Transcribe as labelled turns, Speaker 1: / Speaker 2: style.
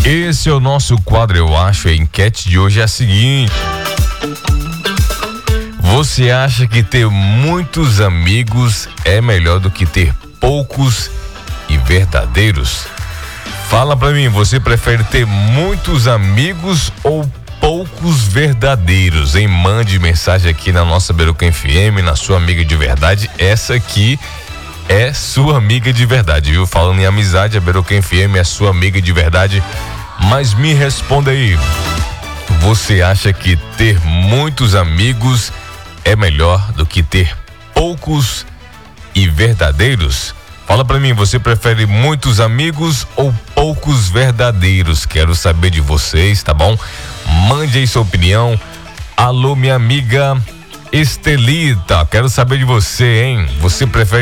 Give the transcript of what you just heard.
Speaker 1: Esse é o nosso quadro, eu acho. A enquete de hoje é a seguinte: você acha que ter muitos amigos é melhor do que ter poucos e verdadeiros? Fala pra mim, você prefere ter muitos amigos ou poucos verdadeiros, hein? Mande mensagem aqui na nossa Beruca FM, na sua amiga de verdade. Essa aqui é sua amiga de verdade, viu? Falando em amizade, a Beruca FM é sua amiga de verdade. Mas me responda aí, você acha que ter muitos amigos é melhor do que ter poucos e verdadeiros? Fala pra mim, você prefere muitos amigos ou poucos verdadeiros? Quero saber de vocês, tá bom? Mande aí sua opinião. Alô, minha amiga Estelita, quero saber de você, hein? Você prefere